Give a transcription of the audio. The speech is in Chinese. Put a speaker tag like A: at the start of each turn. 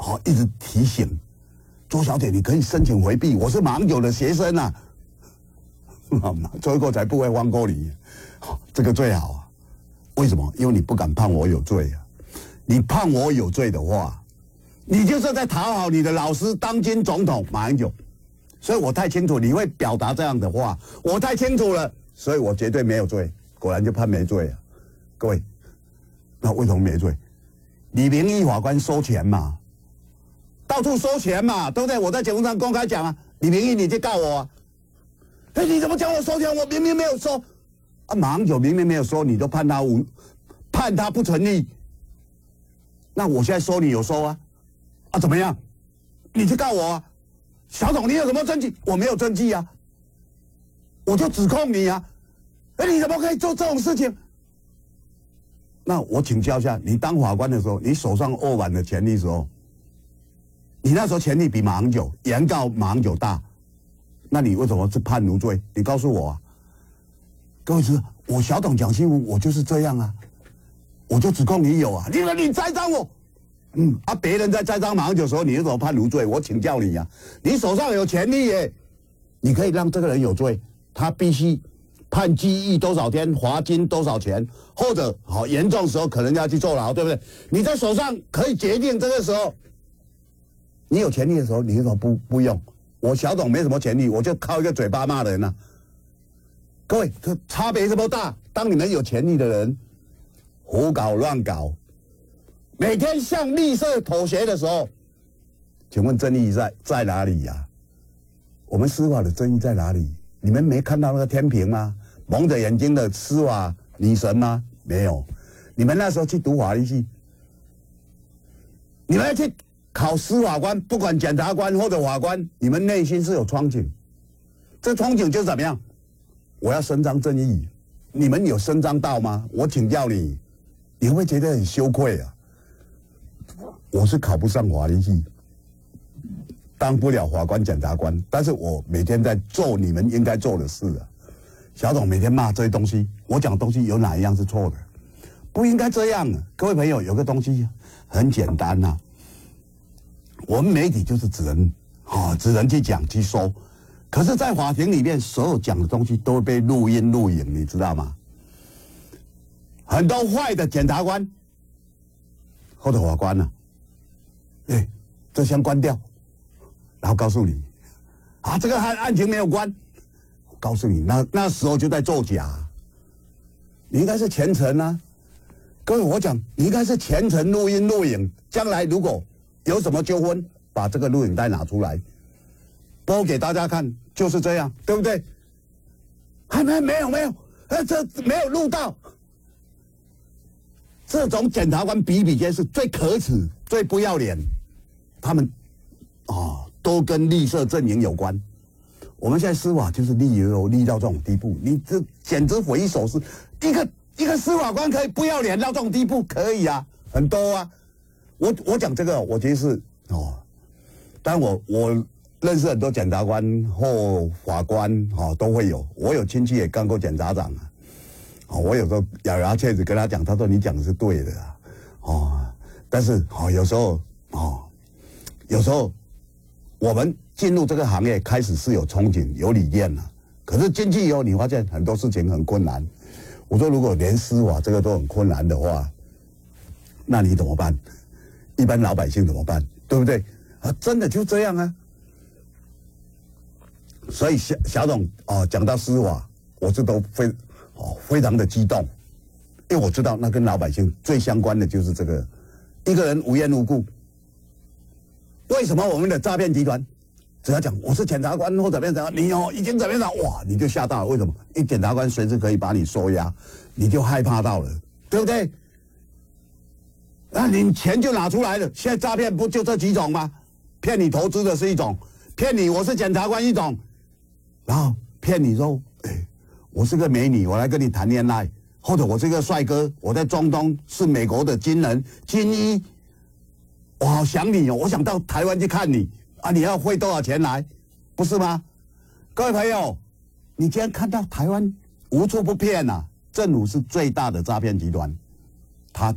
A: 好一直提醒周小姐，你可以申请回避，我是马英九的学生啊，最后才不会放过你，这个最好啊。为什么？因为你不敢判我有罪啊！你判我有罪的话，你就是在讨好你的老师，当今总统马英九。所以我太清楚你会表达这样的话，我太清楚了，所以我绝对没有罪。果然就判没罪啊！各位，那为什么没罪？李明义法官收钱嘛，到处收钱嘛，对不对？我在节目上公开讲啊，李明义你去告我啊！哎，你怎么讲我收钱？我明明没有收。啊，马英九明明没有收，你都判他不成立。那我现在收你有收啊？啊，怎么样？你去告我啊？小董，你有什么证据？我没有证据啊，我就指控你啊！哎，你怎么可以做这种事情？那我请教一下，你当法官的时候，你手上握完的权力的时候，你那时候权力比马英九原告马英九大，那你为什么是判无罪？你告诉我啊！各位知道，我小董讲新闻，我就是这样啊，我就指控你有啊，你栽赃我，别人在栽赃马英九的时候，你为什么判无罪？我请教你啊，你手上有权利耶，你可以让这个人有罪，他必须判拘役多少天，罚金多少钱，或者严重的时候可能要去坐牢，对不对？你在手上可以决定这个时候，你有权利的时候，你为什么不用？我小董没什么权利，我就靠一个嘴巴骂人啊。各位，这差别这么大。当你们有权利的人胡搞乱搞，每天向绿色妥协的时候，请问正义在哪里呀？我们司法的正义在哪里？你们没看到那个天平吗？蒙着眼睛的司法女神吗？没有。你们那时候去读法律系，你们要去考司法官，不管检察官或者法官，你们内心是有憧憬。这憧憬就是怎么样？我要伸张正义，你们有伸张到吗？我请教你，你会不会觉得很羞愧啊？我是考不上法律系，当不了法官、检察官，但是我每天在做你们应该做的事啊。小董每天骂这些东西，我讲的东西有哪一样是错的？不应该这样啊！各位朋友，有个东西很简单啊，我们媒体就是只能去讲去说。可是，在法庭里面，所有讲的东西都会被录音录影，你知道吗？很多坏的检察官或者法官呢，这先关掉，然后告诉你，这个和案情没有关。我告诉你，那时候就在作假。你应该是全程啊，各位，我讲你应该是全程录音录影，将来如果有什么纠纷，把这个录影带拿出来。播给大家看，就是这样，对不对？没有，这没有录到。这种检察官比皆是最可耻、最不要脸，他们都跟绿色阵营有关。我们现在司法就是利到这种地步，你这简直匪夷所思。一个司法官可以不要脸到这种地步，可以啊，很多啊。我讲这个，我觉得是当然我认识很多检察官或法官都会有，我有亲戚也干过检察长啊，我有时候咬牙切齿跟他讲，他说你讲的是对的但是有时候我们进入这个行业开始是有憧憬有理念了，可是进去以后你发现很多事情很困难。我说如果连司法这个都很困难的话，那你怎么办？一般老百姓怎么办？对不对？真的就这样啊。所以小董讲到司法，我是都非常的激动，因为我知道那跟老百姓最相关的就是这个，一个人无缘无故，为什么我们的诈骗集团只要讲我是检察官或怎么样，你已经怎么样，哇，你就吓到了？为什么？因为检察官随时可以把你收押，你就害怕到了，对不对？那你钱就拿出来了。现在诈骗不就这几种吗？骗你投资的是一种，骗你我是检察官一种。然后骗你说，我是个美女，我来跟你谈恋爱，或者我是个帅哥，我在中东是美国的军医，我好想你我想到台湾去看你你要汇多少钱来，不是吗？各位朋友，你既然看到台湾无处不骗政府是最大的诈骗集团。